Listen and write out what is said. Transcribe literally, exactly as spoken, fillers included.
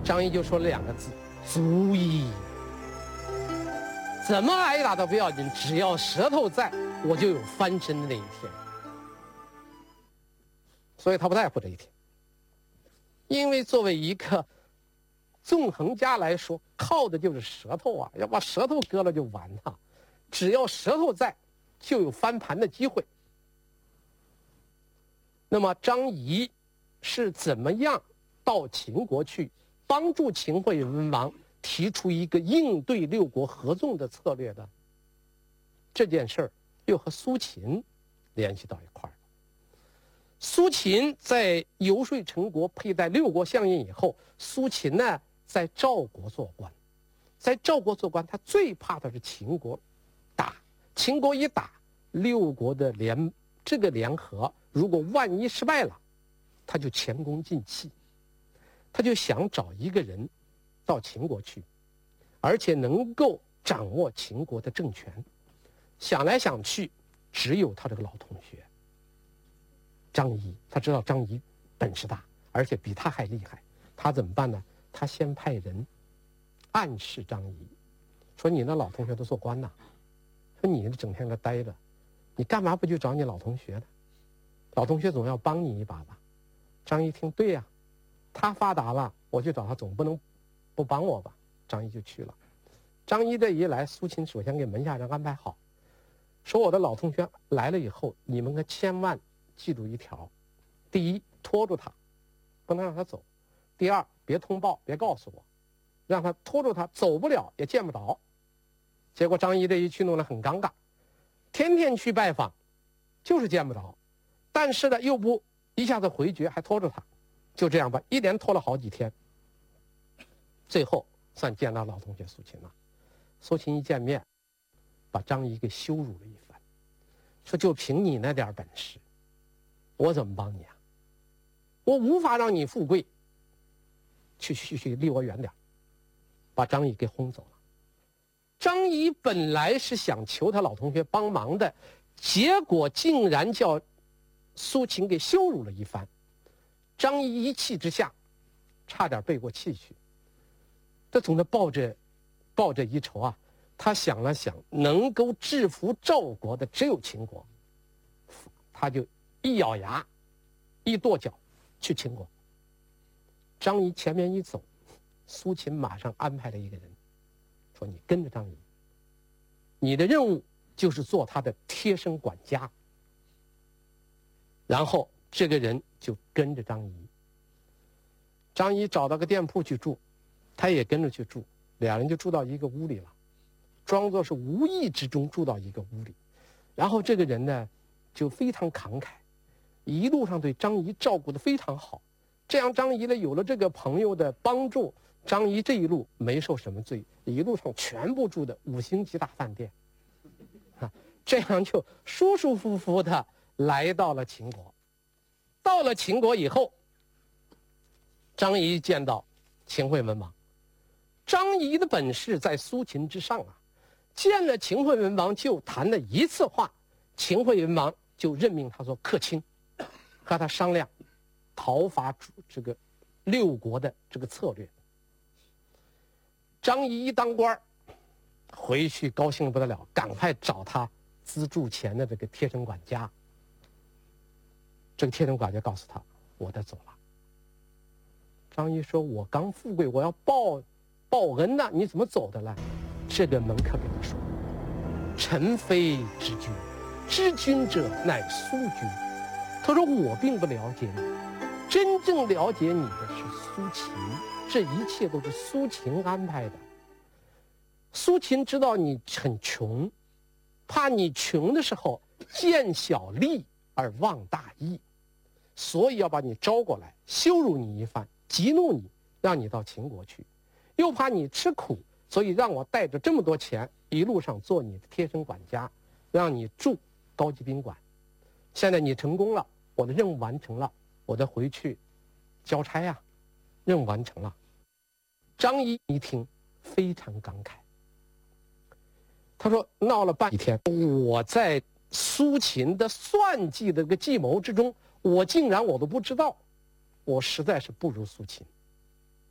张仪就说了两个字：足矣。怎么挨打都不要紧，只要舌头在，我就有翻身的那一天。所以他不在乎这一天，因为作为一个纵横家来说，靠的就是舌头啊，要把舌头割了就完了。只要舌头在，就有翻盘的机会。那么张仪是怎么样到秦国去帮助秦惠文王提出一个应对六国合纵的策略的？这件事儿又和苏秦联系到一块儿。苏秦在游说陈国佩戴六国相印以后，苏秦呢在赵国做官，在赵国做官，他最怕的是秦国打，秦国一打，六国的联这个联合，如果万一失败了，他就前功尽弃。他就想找一个人到秦国去，而且能够掌握秦国的政权。想来想去，只有他这个老同学张仪。他知道张仪本事大，而且比他还厉害。他怎么办呢？他先派人暗示张仪，说你那老同学都做官呐，说你整天在待着，你干嘛不去找你老同学呢？老同学总要帮你一把吧。张仪听，对呀、啊，他发达了，我去找他，总不能不帮我吧。张仪就去了。张仪这一来，苏秦首先给门下人安排好，说我的老同学来了以后，你们可千万记住一条：第一，拖住他，不能让他走；第二，别通报，别告诉我，让他拖住他，走不了也见不着。结果张仪这一去弄得很尴尬，天天去拜访，就是见不着，但是呢又不一下子回绝，还拖住他，就这样吧，一连拖了好几天。最后算见到老同学苏秦了。苏秦一见面，把张仪给羞辱了一番，说就凭你那点本事，我怎么帮你啊？我无法让你富贵，去去去，离我远点，把张仪给轰走了。张仪本来是想求他老同学帮忙的，结果竟然叫苏秦给羞辱了一番。张仪一气之下，差点背过气去。他总是抱着抱着一筹啊，他想了想，能够制服赵国的只有秦国，他就一咬牙，一跺脚去秦国。张仪前面一走，苏秦马上安排了一个人，说你跟着张仪，你的任务就是做他的贴身管家。然后这个人就跟着张仪。张仪找到个店铺去住，他也跟着去住，两人就住到一个屋里了，装作是无意之中住到一个屋里。然后这个人呢就非常慷慨，一路上对张仪照顾得非常好。这样张仪呢有了这个朋友的帮助，张仪这一路没受什么罪，一路上全部住的五星级大饭店啊，这样就舒舒服服的来到了秦国。到了秦国以后，张仪见到秦惠文王。张仪的本事在苏秦之上啊，见了秦惠文王就谈了一次话，秦惠文王就任命他做客卿，和他商量讨伐这个六国的这个策略。张仪一当官，回去高兴不得了，赶快找他资助钱的这个贴身管家。这个贴身管家告诉他，我得走了。张仪说，我刚富贵，我要报报恩呐，你怎么走的了？这个门客跟他说，臣非知君，知君者乃苏君。他说我并不了解你，真正了解你的是苏秦，这一切都是苏秦安排的。苏秦知道你很穷，怕你穷的时候见小利而忘大义，所以要把你招过来，羞辱你一番，激怒你，让你到秦国去。又怕你吃苦，所以让我带着这么多钱，一路上做你的贴身管家，让你住高级宾馆。现在你成功了，我的任务完成了，我得回去交差呀、啊，任务完成了。张仪一听非常感慨，他说闹了半天，我在苏秦的算计的这个计谋之中，我竟然我都不知道，我实在是不如苏秦。